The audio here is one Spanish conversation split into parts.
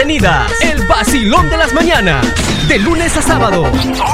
entretenidas. El vacilón de las mañanas. De lunes a sábado.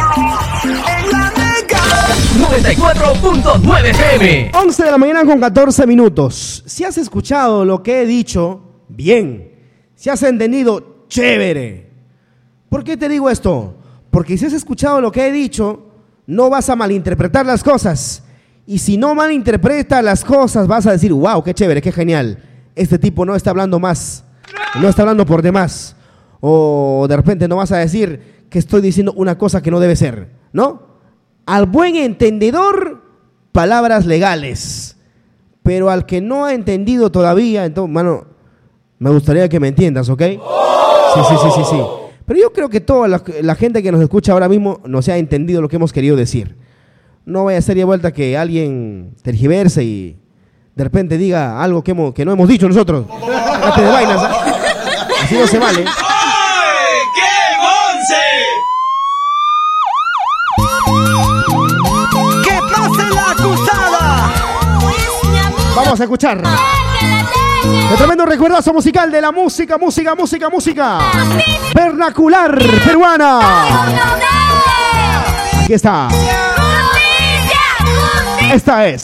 94.9 FM. 11 de la mañana con 14 minutos. Si has escuchado lo que he dicho, bien. Si has entendido, chévere. ¿Por qué te digo esto? Porque si has escuchado lo que he dicho, no vas a malinterpretar las cosas. Y si no malinterpretas las cosas, vas a decir, wow, qué chévere, qué genial. Este tipo no está hablando más, no está hablando por demás. O de repente no vas a decir que estoy diciendo una cosa que no debe ser, ¿no? Al buen entendedor, palabras legales. Pero al que no ha entendido todavía, entonces, mano, me gustaría que me entiendas, ¿ok? Sí. Pero yo creo que toda la gente que nos escucha ahora mismo no se ha entendido lo que hemos querido decir. No vaya a ser ya vuelta que alguien tergiverse y de repente diga algo que no hemos dicho nosotros. Déjate de vainas, ¿eh? Así no se vale. ¡Ay, qué ¡que pase la acusada! Vamos a escuchar el tremendo recuerdazo musical de la música vernacular peruana. Aquí está. Esta es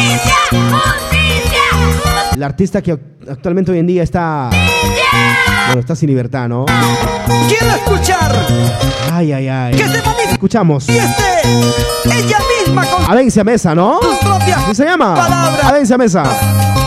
la artista que actualmente hoy en día está, bueno, está sin libertad, ¿no? Quiero escuchar. Ay. Que se manifieste. Escuchamos. Ella misma con Avencia Mesa, ¿no? sus propias ¿Qué se llama? palabras. Avencia Mesa.